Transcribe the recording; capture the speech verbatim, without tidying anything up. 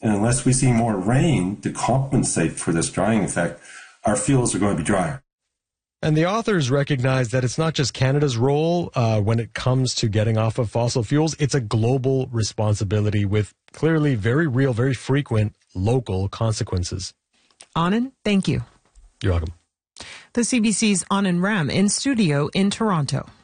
And unless we see more rain to compensate for this drying effect, our fuels are going to be drier. And the authors recognize that it's not just Canada's role uh, when it comes to getting off of fossil fuels. It's a global responsibility with clearly very real, very frequent local consequences. Anand, thank you. You're welcome. The C B C's Anand Ram in studio in Toronto.